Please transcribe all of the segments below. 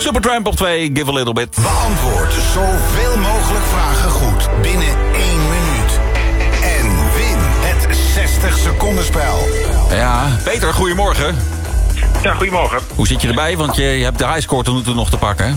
Supertramp op 2, Give a Little Bit. Beantwoord zoveel mogelijk vragen goed binnen 1 minuut. En win het 60 seconden spel. Ja, Peter, goedemorgen. Ja, goedemorgen. Hoe zit je erbij? Want je hebt de highscore tot nu toe nog te pakken, hè?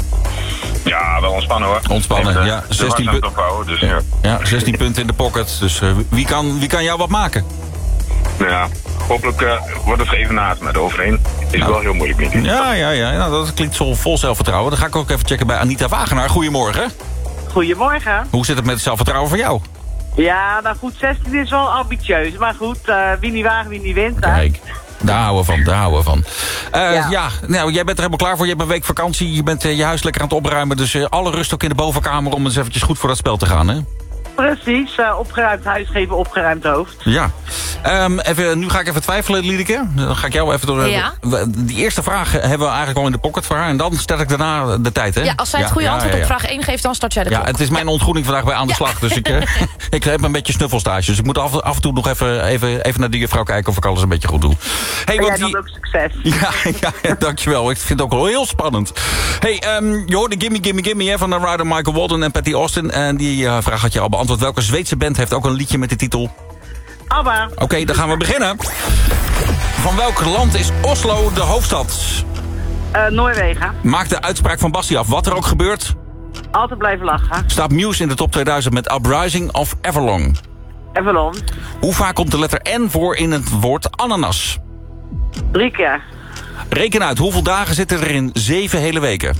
Ja, wel ontspannen hoor. Ontspannen, ja. 16 punten ophouden, dus ja. Ja, 16 punten in de pocket. Dus wie kan jou wat maken? Ja, hopelijk wordt het geëvenaard, maar eroverheen is wel heel moeilijk, denk ik. Ja. Nou, dat klinkt zo vol zelfvertrouwen. Dan ga ik ook even checken bij Anita Wagenaar. Goedemorgen. Goedemorgen. Hoe zit het met het zelfvertrouwen voor jou? Ja, nou goed, 16 is wel ambitieus. Maar goed, wie niet wagen, wie niet wint. Hè? Kijk, daar houden we van. Ja, nou, jij bent er helemaal klaar voor. Je hebt een week vakantie. Je bent je huis lekker aan het opruimen. Dus alle rust ook in de bovenkamer om eens eventjes goed voor dat spel te gaan, hè? Precies, opgeruimd huis geven, opgeruimd hoofd. Ja. Nu ga ik even twijfelen, Liedeke. Dan ga ik jou even door. Ja. Die eerste vraag hebben we eigenlijk al in de pocket voor haar. En dan stel ik daarna de tijd, hè? Ja, als zij het goede antwoord op vraag 1 geeft, dan start jij de klok. Ja, het is mijn ontgroening vandaag bij Aan de Slag. Dus ik heb een beetje snuffelstage. Dus ik moet af en toe nog even naar die juffrouw kijken of ik alles een beetje goed doe. Hey, want jij dan ook succes. Ja, dankjewel. Ik vind het ook wel heel spannend. Hey, je hoorde Gimme hè, van de rider Michael Walden en Patty Austin. En die vraag had je al beantwoord. Welke Zweedse band heeft ook een liedje met de titel? ABBA. Oké, dan gaan we beginnen. Van welk land is Oslo de hoofdstad? Noorwegen. Maak de uitspraak van Basti af. Wat er ook gebeurt. Altijd blijven lachen. Staat Muse in de top 2000 met Uprising of Everlong? Everlong. Hoe vaak komt de letter N voor in het woord ananas? 3 keer. Reken uit, hoeveel dagen zitten er in 7 hele weken?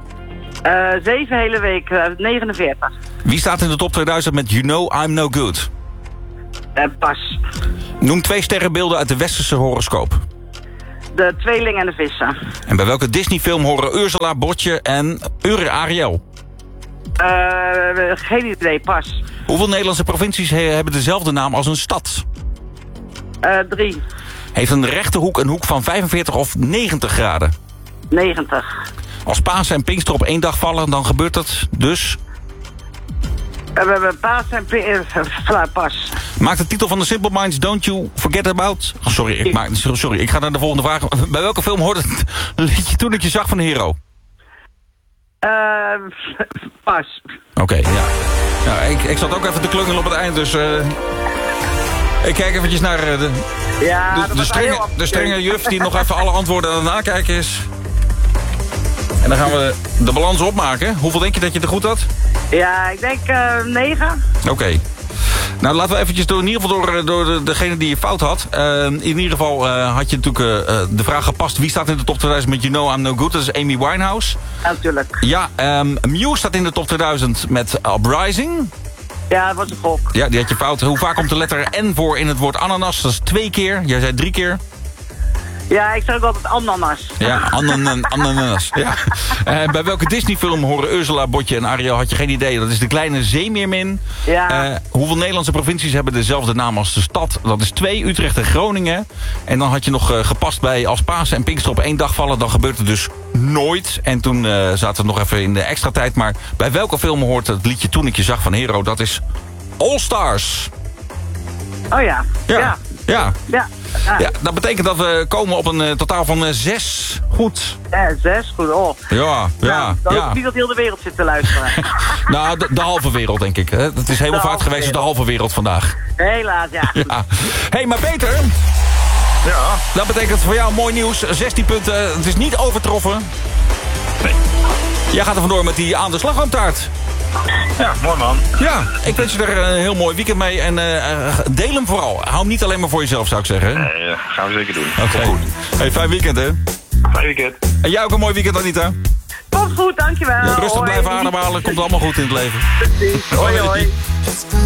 7 hele weken, 49. Wie staat in de top 2000 met You Know I'm No Good? Pas. Noem 2 sterrenbeelden uit de westerse horoscoop. De tweeling en de vissen. En bij welke Disney-film horen Ursula, Botje en Ariel? Geen idee, pas. Hoeveel Nederlandse provincies hebben dezelfde naam als een stad? 3. Heeft een rechte hoek een hoek van 45 of 90 graden? 90. Als Pasen en Pinkster op 1 dag vallen, dan gebeurt het dus... We hebben paas en pas. Maak de titel van de Simple Minds Don't You Forget About... Sorry, ik ga naar de volgende vraag. Bij welke film hoorde het liedje Toen ik je zag van de Hero? Pas. Oké, ja. Ik zat ook even te klungelen op het eind, dus... ik kijk eventjes naar de strenge juf die nog even alle antwoorden aan het nakijken is. En dan gaan we de balans opmaken. Hoeveel denk je dat je er goed had? Ja, ik denk 9. Oké. Nou, laten we eventjes in ieder geval door degene die je fout had. In ieder geval had je natuurlijk de vraag gepast... wie staat in de top 2000 met You Know I'm No Good? Dat is Amy Winehouse. Natuurlijk. Ja, Muse staat in de top 2000 met Uprising. Ja, dat was een gok. Ja, die had je fout. Hoe vaak komt de letter N voor in het woord ananas? Dat is 2 keer. Jij zei 3 keer. Ja, ik zeg ook altijd ananas. Ja, ananas. Ja. Bij welke Disney-film horen Ursula, Botje en Ariel? Had je geen idee. Dat is de kleine zeemeermin. Ja. Hoeveel Nederlandse provincies hebben dezelfde naam als de stad? Dat is 2, Utrecht en Groningen. En dan had je nog gepast bij als Pasen en Pinkster op 1 dag vallen. Dan gebeurt het dus nooit. En toen zaten we nog even in de extra tijd. Maar bij welke film hoort het liedje Toen ik je zag van Hero? Dat is All Stars. Oh ja. Ja, dat betekent dat we komen op een totaal van 6. Goed. 6, goed. Oh. Ja. Dan hoop ik niet dat heel de wereld zit te luisteren. Nou, de halve wereld, denk ik. Het is helemaal vaart geweest, de halve wereld vandaag. Helaas, ja. Hey, maar Peter. Ja. Dat betekent voor jou mooi nieuws. 16 punten. Het is niet overtroffen. Nee. Jij gaat er vandoor met die aan de slagroomtaart. Ja, mooi man. Ja, ik wens je er een heel mooi weekend mee. En deel hem vooral. Hou hem niet alleen maar voor jezelf, zou ik zeggen. Nee, gaan we zeker doen. Oké. Goed. Hey, fijn weekend, hè? Fijn weekend. En jij ook een mooi weekend, Anita. Komt goed, dankjewel. Ja, rustig blijven ademhalen. Komt allemaal goed in het leven. Precies. Hoi, hoi.